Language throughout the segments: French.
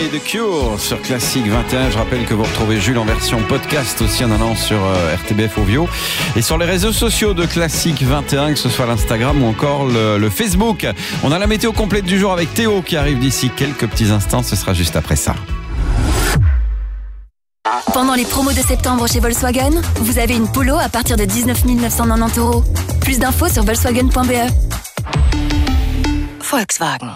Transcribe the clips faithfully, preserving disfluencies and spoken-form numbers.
Day de Cure sur Classique vingt et un. Je rappelle que vous retrouvez Jules en version podcast aussi en allant sur euh, R T B F Ovio et sur les réseaux sociaux de Classique vingt et un, que ce soit l'Instagram ou encore le, le Facebook. On a la météo complète du jour avec Théo qui arrive d'ici quelques petits instants. Ce sera juste après ça. Pendant les promos de septembre chez Volkswagen, vous avez une Polo à partir de dix-neuf mille neuf cent quatre-vingt-dix euros. Plus d'infos sur volkswagen point b e. Volkswagen.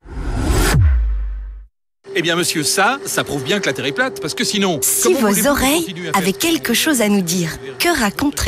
Eh bien, monsieur, ça, ça prouve bien que la Terre est plate, parce que sinon... Si vos oreilles avaient quelque chose à nous dire, que raconterait-elle ?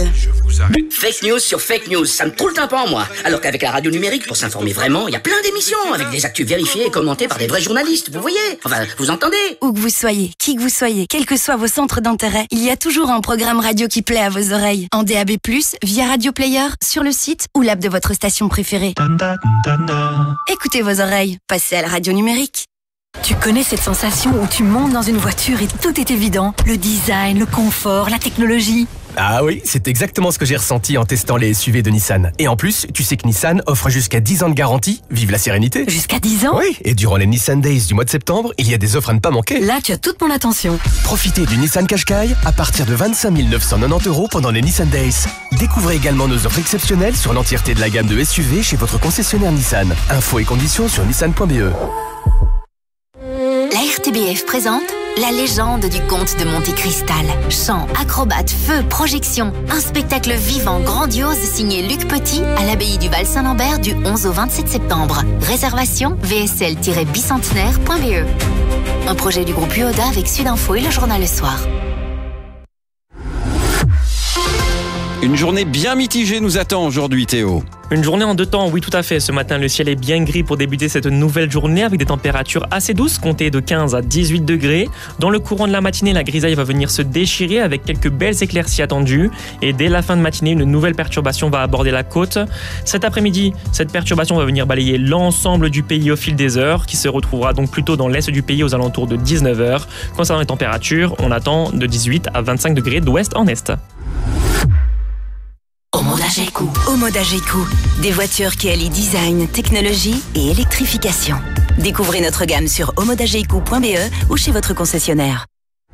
Fake news sur fake news, ça me trouve le tympan, moi. Alors qu'avec la radio numérique, pour s'informer vraiment, il y a plein d'émissions, avec des actus vérifiées et commentées par des vrais journalistes, vous voyez ? Enfin, vous entendez ? Où que vous soyez, qui que vous soyez, quels que soient vos centres d'intérêt, il y a toujours un programme radio qui plaît à vos oreilles. En D A B plus, via Radio Player, sur le site ou l'app de votre station préférée. Écoutez vos oreilles, passez à la radio numérique. Tu connais cette sensation où tu montes dans une voiture et tout est évident. Le design, le confort, la technologie. Ah oui, c'est exactement ce que j'ai ressenti en testant les S U V de Nissan. Et en plus, tu sais que Nissan offre jusqu'à dix ans de garantie. Vive la sérénité. Jusqu'à dix ans ? Oui, et durant les Nissan Days du mois de septembre, il y a des offres à ne pas manquer. Là, tu as toute mon attention. Profitez du Nissan Qashqai à partir de vingt-cinq mille neuf cent quatre-vingt-dix euros pendant les Nissan Days. Découvrez également nos offres exceptionnelles sur l'entièreté de la gamme de S U V chez votre concessionnaire Nissan. Infos et conditions sur nissan point b e. La R T B F présente la légende du comte de Monte Cristal. Chant, acrobates, feu, projections. Un spectacle vivant, grandiose signé Luc Petit à l'abbaye du Val-Saint-Lambert du onze au vingt-sept septembre. Réservation v s l tiret bicentenaire point b e. Un projet du groupe U O D A avec Sudinfo et le journal Le Soir. Une journée bien mitigée nous attend aujourd'hui, Théo. Une journée en deux temps, oui tout à fait. Ce matin, le ciel est bien gris pour débuter cette nouvelle journée avec des températures assez douces, comptées de quinze à dix-huit degrés. Dans le courant de la matinée, la grisaille va venir se déchirer avec quelques belles éclaircies attendues. Et dès la fin de matinée, une nouvelle perturbation va aborder la côte. Cet après-midi, cette perturbation va venir balayer l'ensemble du pays au fil des heures, qui se retrouvera donc plutôt dans l'est du pays aux alentours de dix-neuf heures. Concernant les températures, on attend de dix-huit à vingt-cinq degrés d'ouest en est. Omodageku. Omodageku. Des voitures qui allient design, technologie et électrification. Découvrez notre gamme sur omodageku point b e ou chez votre concessionnaire.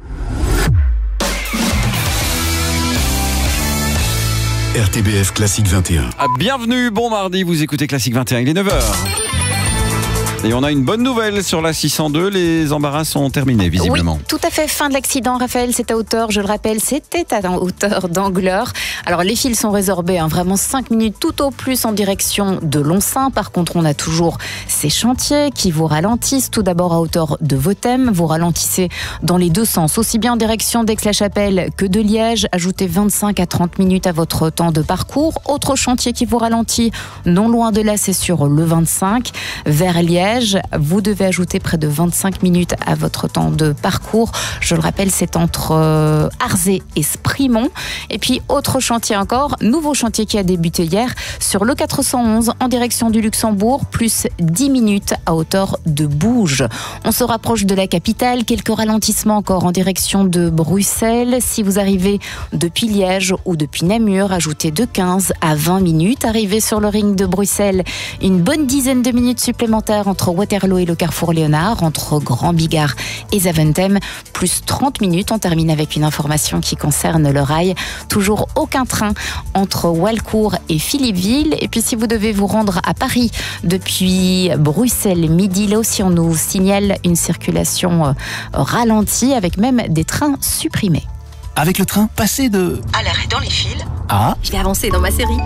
R T B F Classique vingt et un. Ah, bienvenue, bon mardi, vous écoutez Classique vingt et un, il est neuf heures. Et on a une bonne nouvelle sur la six cent deux, les embarras sont terminés visiblement. Oui, tout à fait, fin de l'accident, Raphaël, c'est à hauteur, je le rappelle, c'était à hauteur d'Angleur. Alors les fils sont résorbés, hein, vraiment cinq minutes tout au plus en direction de Lonsin. Par contre, on a toujours ces chantiers qui vous ralentissent. Tout d'abord à hauteur de Vothème, vous ralentissez dans les deux sens, aussi bien en direction d'Aix-la-Chapelle que de Liège. Ajoutez vingt-cinq à trente minutes à votre temps de parcours. Autre chantier qui vous ralentit, non loin de là, c'est sur le vingt-cinq, vers Liège. Vous devez ajouter près de vingt-cinq minutes à votre temps de parcours. Je le rappelle, c'est entre euh, Arzé et Sprimont. Et puis, autre chantier encore, nouveau chantier qui a débuté hier sur le quatre cent onze en direction du Luxembourg, plus dix minutes à hauteur de Bouge. On se rapproche de la capitale, quelques ralentissements encore en direction de Bruxelles. Si vous arrivez depuis Liège ou depuis Namur, ajoutez de quinze à vingt minutes. Arrivez sur le ring de Bruxelles, une bonne dizaine de minutes supplémentaires entre Waterloo et le carrefour Léonard, entre Grand Bigard et Zaventem, plus trente minutes. On termine avec une information qui concerne le rail. Toujours aucun train entre Walcourt et Philippeville. Et puis si vous devez vous rendre à Paris depuis Bruxelles midi, là aussi on nous signale une circulation ralentie avec même des trains supprimés. Avec le train, passez de... À l'arrêt dans les fils. Ah. Je vais avancer dans ma série.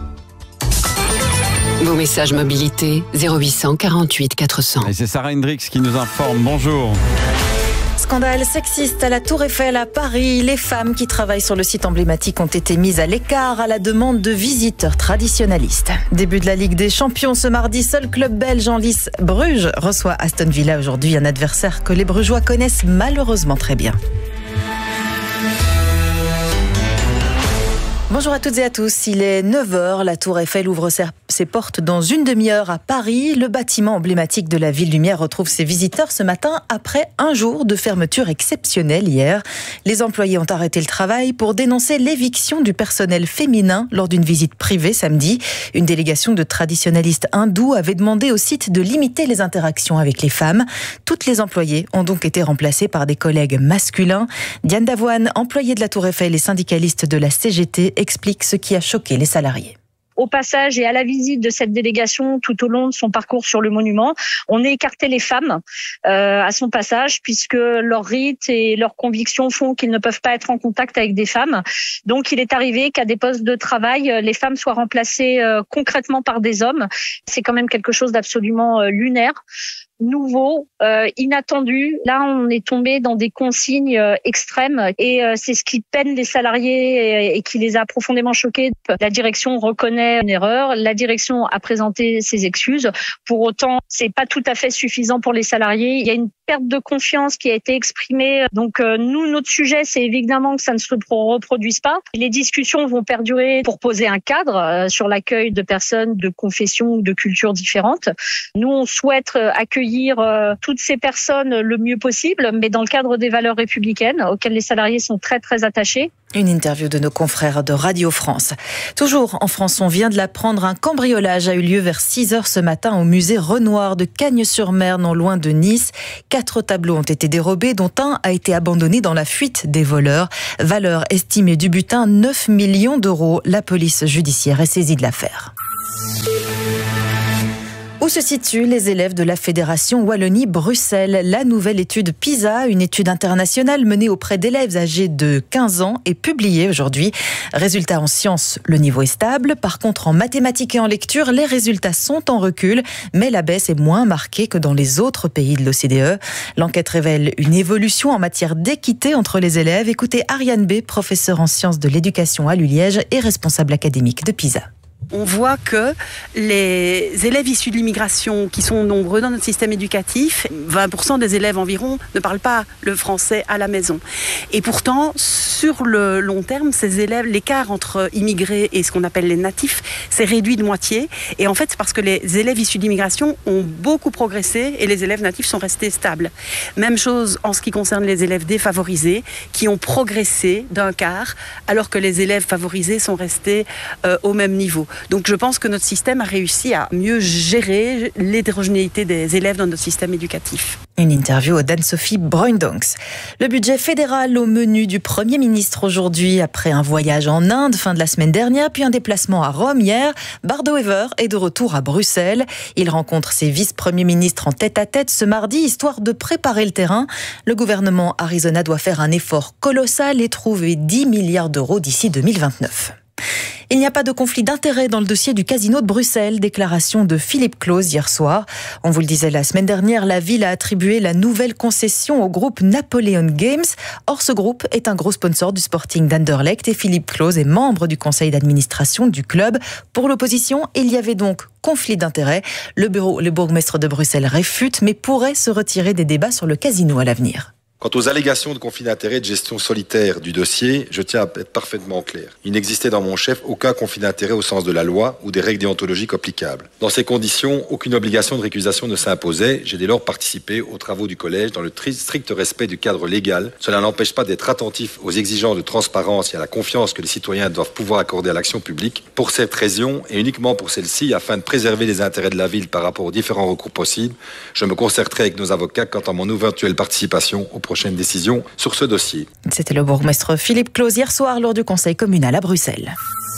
Vos messages mobilité zéro huit cent quarante-huit quatre cents. Et c'est Sarah Hendrix qui nous informe. Bonjour. Scandale sexiste à la Tour Eiffel à Paris. Les femmes qui travaillent sur le site emblématique ont été mises à l'écart à la demande de visiteurs traditionnalistes. Début de la Ligue des Champions ce mardi, seul club belge en lice, Bruges, reçoit Aston Villa aujourd'hui, un adversaire que les Brugeois connaissent malheureusement très bien. Bonjour. Bonjour à toutes et à tous, il est neuf heures, la Tour Eiffel ouvre ses portes dans une demi-heure à Paris. Le bâtiment emblématique de la Ville Lumière retrouve ses visiteurs ce matin après un jour de fermeture exceptionnelle hier. Les employés ont arrêté le travail pour dénoncer l'éviction du personnel féminin lors d'une visite privée samedi. Une délégation de traditionalistes hindous avait demandé au site de limiter les interactions avec les femmes. Toutes les employées ont donc été remplacées par des collègues masculins. Diane Davoine, employée de la Tour Eiffel et syndicaliste de la C G T, explique ce qui a choqué les salariés. Au passage et à la visite de cette délégation tout au long de son parcours sur le monument, on a écarté les femmes euh, à son passage puisque leurs rites et leurs convictions font qu'ils ne peuvent pas être en contact avec des femmes. Donc il est arrivé qu'à des postes de travail, les femmes soient remplacées euh, concrètement par des hommes. C'est quand même quelque chose d'absolument euh, lunaire. Nouveau, euh, inattendu. Là, on est tombé dans des consignes euh, extrêmes et euh, c'est ce qui peine les salariés et, et qui les a profondément choqués. La direction reconnaît une erreur. La direction a présenté ses excuses. Pour autant, c'est pas tout à fait suffisant pour les salariés. Il y a une perte de confiance qui a été exprimée. Donc euh, nous, notre sujet, c'est évidemment que ça ne se reproduise pas. Les discussions vont perdurer pour poser un cadre euh, sur l'accueil de personnes de confessions ou de cultures différentes. Nous, on souhaite euh, accueillir euh, toutes ces personnes le mieux possible, mais dans le cadre des valeurs républicaines auxquelles les salariés sont très très attachés. Une interview de nos confrères de Radio France. Toujours en France, on vient de l'apprendre, un cambriolage a eu lieu vers six heures ce matin au musée Renoir de Cagnes-sur-Mer, non loin de Nice. Quatre tableaux ont été dérobés, dont un a été abandonné dans la fuite des voleurs. Valeur estimée du butin, neuf millions d'euros. La police judiciaire est saisie de l'affaire. Où se situent les élèves de la Fédération Wallonie-Bruxelles? La nouvelle étude PISA, une étude internationale menée auprès d'élèves âgés de quinze ans, est publiée aujourd'hui. Résultat en sciences, le niveau est stable. Par contre, en mathématiques et en lecture, les résultats sont en recul, mais la baisse est moins marquée que dans les autres pays de l'O C D E. L'enquête révèle une évolution en matière d'équité entre les élèves. Écoutez Ariane B, professeure en sciences de l'éducation à l'U L I E G et responsable académique de PISA. On voit que les élèves issus de l'immigration, qui sont nombreux dans notre système éducatif, vingt pour cent des élèves environ ne parlent pas le français à la maison. Et pourtant, sur le long terme, ces élèves, l'écart entre immigrés et ce qu'on appelle les natifs, s'est réduit de moitié. Et en fait, c'est parce que les élèves issus de l'immigration ont beaucoup progressé et les élèves natifs sont restés stables. Même chose en ce qui concerne les élèves défavorisés, qui ont progressé d'un quart, alors que les élèves favorisés sont restés euh, au même niveau. Donc je pense que notre système a réussi à mieux gérer l'hétérogénéité des élèves dans notre système éducatif. Une interview d'Anne-Sophie Bruindonks. Le budget fédéral au menu du Premier ministre aujourd'hui, après un voyage en Inde fin de la semaine dernière, puis un déplacement à Rome hier. Bardo Wever est de retour à Bruxelles. Il rencontre ses vice-premiers ministres en tête-à-tête ce mardi, histoire de préparer le terrain. Le gouvernement Arizona doit faire un effort colossal et trouver dix milliards d'euros d'ici deux mille vingt-neuf. Il n'y a pas de conflit d'intérêts dans le dossier du casino de Bruxelles, déclaration de Philippe Claus hier soir. On vous le disait la semaine dernière, la ville a attribué la nouvelle concession au groupe Napoleon Games. Or, ce groupe est un gros sponsor du Sporting d'Anderlecht et Philippe Claus est membre du conseil d'administration du club. Pour l'opposition, il y avait donc conflit d'intérêts. Le bureau, le bourgmestre de Bruxelles réfute, mais pourrait se retirer des débats sur le casino à l'avenir. Quant aux allégations de conflit d'intérêts et de gestion solitaire du dossier, je tiens à être parfaitement clair. Il n'existait dans mon chef aucun conflit d'intérêts au sens de la loi ou des règles déontologiques applicables. Dans ces conditions, aucune obligation de récusation ne s'imposait. J'ai dès lors participé aux travaux du collège dans le strict respect du cadre légal. Cela n'empêche pas d'être attentif aux exigences de transparence et à la confiance que les citoyens doivent pouvoir accorder à l'action publique. Pour cette raison, et uniquement pour celle-ci, afin de préserver les intérêts de la ville par rapport aux différents recours possibles, je me concerterai avec nos avocats quant à mon éventuelle participation au prochaine décision sur ce dossier. C'était le bourgmestre Philippe Claus hier soir lors du conseil communal à Bruxelles.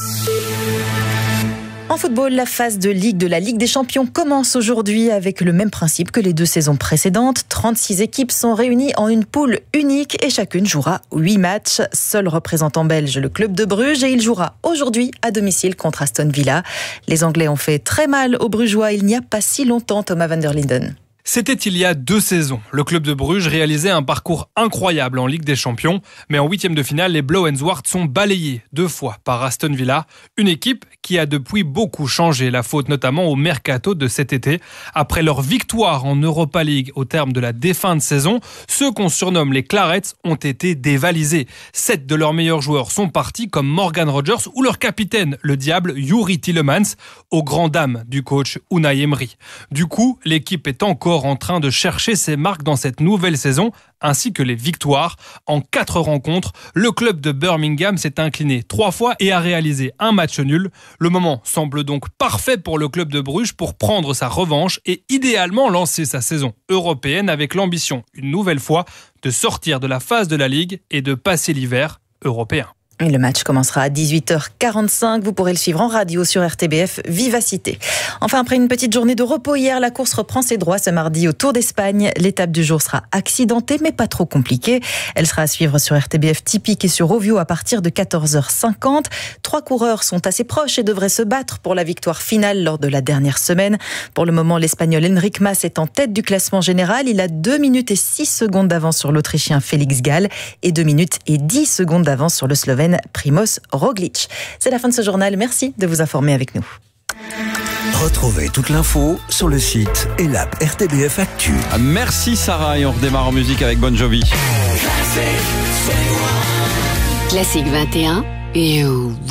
En football, la phase de Ligue de la Ligue des Champions commence aujourd'hui avec le même principe que les deux saisons précédentes. trente-six équipes sont réunies en une poule unique et chacune jouera huit matchs. Seul représentant belge, le club de Bruges, et il jouera aujourd'hui à domicile contre Aston Villa. Les Anglais ont fait très mal aux Brugeois il n'y a pas si longtemps, Thomas van der Linden. C'était il y a deux saisons. Le club de Bruges réalisait un parcours incroyable en Ligue des Champions, mais en huitième de finale, les Blauw en Zwart sont balayés deux fois par Aston Villa, une équipe qui a depuis beaucoup changé, la faute notamment au mercato de cet été. Après leur victoire en Europa League au terme de la défunte saison, ceux qu'on surnomme les Clarets ont été dévalisés. Sept de leurs meilleurs joueurs sont partis comme Morgan Rogers ou leur capitaine, le diable Youri Tielemans, aux grandes dames du coach Unai Emery. Du coup, l'équipe est encore en train de chercher ses marques dans cette nouvelle saison, ainsi que les victoires. En quatre rencontres, le club de Birmingham s'est incliné trois fois et a réalisé un match nul. Le moment semble donc parfait pour le club de Bruges pour prendre sa revanche et idéalement lancer sa saison européenne avec l'ambition, une nouvelle fois, de sortir de la phase de la Ligue et de passer l'hiver européen. Et le match commencera à dix-huit heures quarante-cinq. Vous pourrez le suivre en radio sur R T B F Vivacité. Enfin, après une petite journée de repos hier, la course reprend ses droits ce mardi au Tour d'Espagne. L'étape du jour sera accidentée, mais pas trop compliquée. Elle sera à suivre sur R T B F Typique et sur Ovio à partir de quatorze heures cinquante. Trois coureurs sont assez proches et devraient se battre pour la victoire finale lors de la dernière semaine. Pour le moment, l'Espagnol Enric Mas est en tête du classement général. Il a deux minutes et six secondes d'avance sur l'Autrichien Félix Gall et deux minutes et dix secondes d'avance sur le Slovène Primoz Roglic. C'est la fin de ce journal. Merci de vous informer avec nous. Retrouvez toute l'info sur le site et l'app R T B F Actu. Merci Sarah et on redémarre en musique avec Bon Jovi. Classique vingt et un et